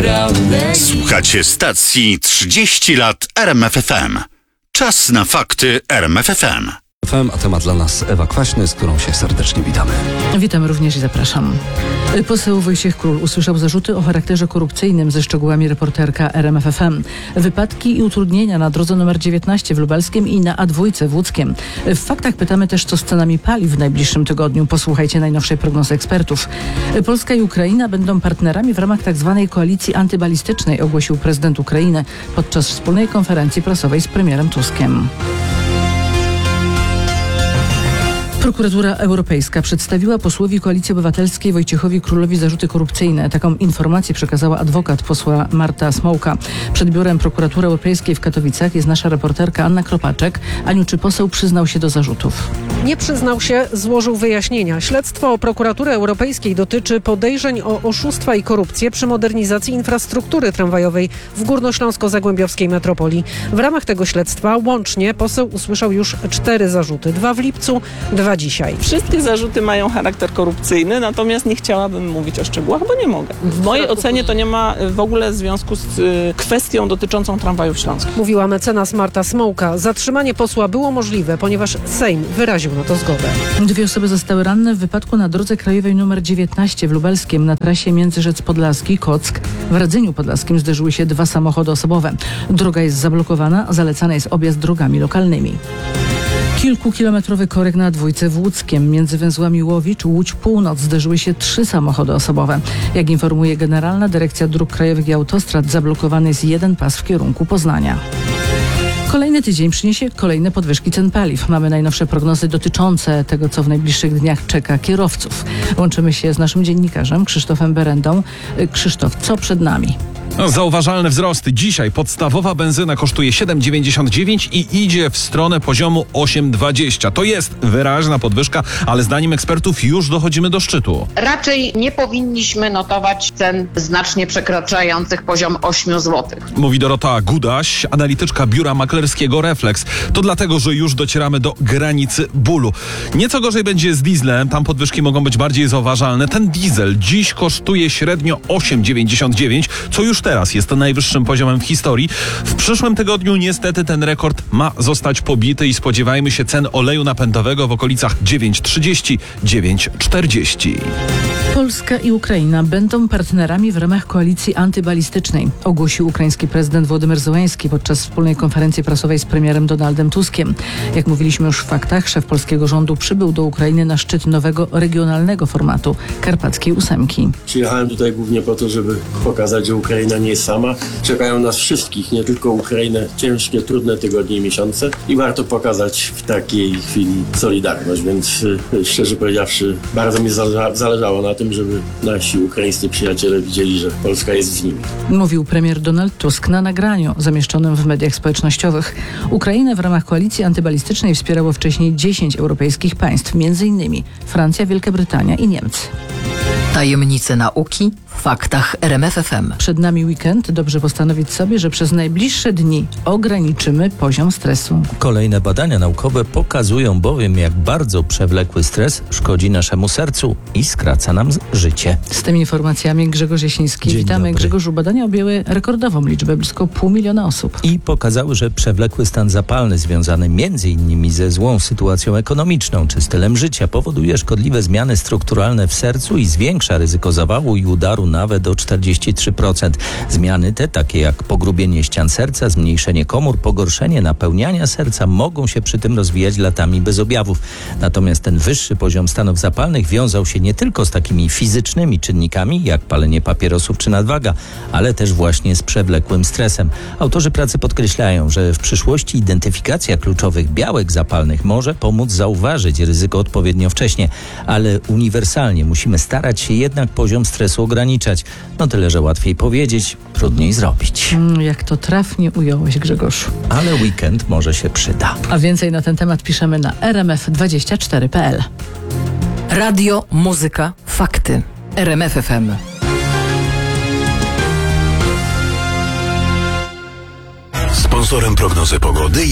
Słuchacie stacji 30 lat RMF FM. Czas na fakty RMF FM. A temat dla nas Ewa Kwaśny, z którą się serdecznie witamy. Witam również i zapraszam. Poseł Wojciech Król usłyszał zarzuty o charakterze korupcyjnym, ze szczegółami reporterka RMF FM. Wypadki i utrudnienia na drodze nr 19 w Lubelskiem i na A2 w Łódzkiem. W faktach pytamy też, co z cenami paliw w najbliższym tygodniu. Posłuchajcie najnowszej prognozy ekspertów. Polska i Ukraina będą partnerami w ramach tzw. koalicji antybalistycznej, ogłosił prezydent Ukrainy podczas wspólnej konferencji prasowej z premierem Tuskiem. Prokuratura Europejska przedstawiła posłowi Koalicji Obywatelskiej Wojciechowi Królowi zarzuty korupcyjne. Taką informację przekazała adwokat posła Marta Smołka. Przed biurem Prokuratury Europejskiej w Katowicach jest nasza reporterka Anna Kropaczek. Aniu, czy poseł przyznał się do zarzutów? Nie przyznał się, złożył wyjaśnienia. Śledztwo Prokuratury Europejskiej dotyczy podejrzeń o oszustwa i korupcję przy modernizacji infrastruktury tramwajowej w górnośląsko-zagłębiowskiej metropolii. W ramach tego śledztwa łącznie poseł usłyszał już 4 zarzuty. 2 w lipcu, 2 dzisiaj. Wszystkie zarzuty mają charakter korupcyjny, natomiast nie chciałabym mówić o szczegółach, bo nie mogę. W mojej ocenie to nie ma w ogóle związku z kwestią dotyczącą tramwajów śląskich. Mówiła mecenas Marta Smołka. Zatrzymanie posła było możliwe, ponieważ Sejm wyraził na to zgodę. 2 osoby zostały ranne w wypadku na drodze krajowej nr 19 w Lubelskiem na trasie Międzyrzec Podlaski-Kock. W Radzyniu Podlaskim zderzyły się 2 samochody osobowe. Droga jest zablokowana, zalecany jest objazd drogami lokalnymi. Kilkukilometrowy korek na A2 w Łódzkiem. Między węzłami Łowicz-Łódź Północ zderzyły się 3 samochody osobowe. Jak informuje Generalna Dyrekcja Dróg Krajowych i Autostrad, zablokowany jest 1 pas w kierunku Poznania. Kolejny tydzień przyniesie kolejne podwyżki cen paliw. Mamy najnowsze prognozy dotyczące tego, co w najbliższych dniach czeka kierowców. Łączymy się z naszym dziennikarzem Krzysztofem Berendą. Krzysztof, co przed nami? Zauważalny wzrost. Dzisiaj podstawowa benzyna kosztuje 7,99 i idzie w stronę poziomu 8,20. To jest wyraźna podwyżka, ale zdaniem ekspertów już dochodzimy do szczytu. Raczej nie powinniśmy notować cen znacznie przekraczających poziom 8 zł. Mówi Dorota Gudaś, analityczka biura maklerskiego Reflex. To dlatego, że już docieramy do granicy bólu. Nieco gorzej będzie z dieslem, tam podwyżki mogą być bardziej zauważalne. Ten diesel dziś kosztuje średnio 8,99, co już teraz jest najwyższym poziomem w historii. W przyszłym tygodniu niestety ten rekord ma zostać pobity i spodziewajmy się cen oleju napędowego w okolicach 9,30, 9,40. Polska i Ukraina będą partnerami w ramach koalicji antybalistycznej, ogłosił ukraiński prezydent Władimir Zełenski podczas wspólnej konferencji prasowej z premierem Donaldem Tuskiem. Jak mówiliśmy już w faktach, szef polskiego rządu przybył do Ukrainy na szczyt nowego regionalnego formatu Karpackiej Ósemki. Przyjechałem tutaj głównie po to, żeby pokazać, że Ukraina nie jest sama. Czekają nas wszystkich, nie tylko Ukrainę, ciężkie, trudne tygodnie i miesiące i warto pokazać w takiej chwili solidarność, więc szczerze powiedziawszy, bardzo mi zależało na tym, żeby nasi ukraińscy przyjaciele widzieli, że Polska jest z nimi. Mówił premier Donald Tusk na nagraniu zamieszczonym w mediach społecznościowych. Ukrainę w ramach koalicji antybalistycznej wspierało wcześniej 10 europejskich państw, m.in. Francja, Wielka Brytania i Niemcy. Tajemnice nauki w faktach RMF FM. Przed nami weekend. Dobrze postanowić sobie, że przez najbliższe dni ograniczymy poziom stresu. Kolejne badania naukowe pokazują bowiem, jak bardzo przewlekły stres szkodzi naszemu sercu i skraca nam życie. Z tymi informacjami Grzegorz Jasiński. Dzień Witamy. dobry. Grzegorzu, badania objęły rekordową liczbę, blisko 500 000 osób. I pokazały, że przewlekły stan zapalny związany m.in. ze złą sytuacją ekonomiczną czy stylem życia powoduje szkodliwe zmiany strukturalne w sercu i zwiększa ryzyko zawału i udaru nawet o 43%. Zmiany te, takie jak pogrubienie ścian serca, zmniejszenie komór, pogorszenie napełniania serca, mogą się przy tym rozwijać latami bez objawów. Natomiast ten wyższy poziom stanów zapalnych wiązał się nie tylko z takimi fizycznymi czynnikami, jak palenie papierosów czy nadwaga, ale też właśnie z przewlekłym stresem. Autorzy pracy podkreślają, że w przyszłości identyfikacja kluczowych białek zapalnych może pomóc zauważyć ryzyko odpowiednio wcześnie, ale uniwersalnie musimy starać się jednak poziom stresu ograniczać. No tyle, że łatwiej powiedzieć, trudniej zrobić. Jak to trafnie ująłeś, Grzegorz. Ale weekend może się przyda. A więcej na ten temat piszemy na rmf24.pl. Radio, muzyka, fakty. RMF FM. Sponsorem prognozy pogody